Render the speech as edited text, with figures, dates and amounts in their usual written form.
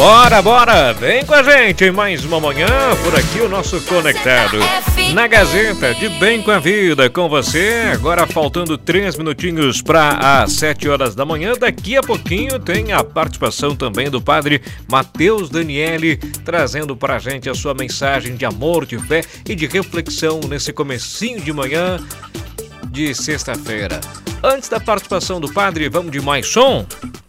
Bora! Vem com a gente em mais uma manhã, por aqui o nosso Conectado na Gazeta de Bem com a Vida, com você. Agora faltando 3 minutinhos para as 7 horas da manhã. Daqui a pouquinho tem a participação também do padre Matheus Daniele, trazendo para a gente a sua mensagem de amor, de fé e de reflexão nesse comecinho de manhã de sexta-feira. Antes da participação do padre, vamos de mais som?